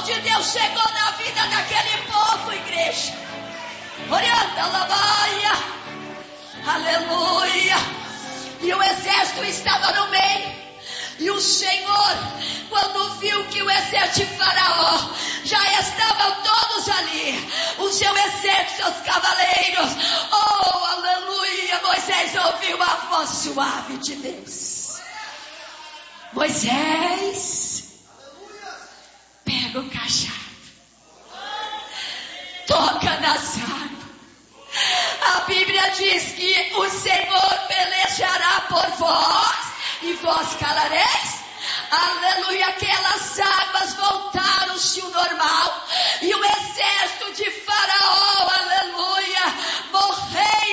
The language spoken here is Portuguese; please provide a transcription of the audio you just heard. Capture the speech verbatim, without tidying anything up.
de Deus chegou na vida daquele povo, igreja. Orianda labaia. Aleluia. E o exército estava no meio. E o Senhor, quando viu que o exército de Faraó já estavam todos ali, o seu exército, seus cavaleiros, oh, aleluia, Moisés ouviu a voz suave de Deus. Moisés, pega o cajado, toca nas águas. A Bíblia diz que o Senhor pelejará por vós e vós calareis. Aleluia. Aquelas águas voltaram-se o normal e o exército de Faraó, aleluia, morreu.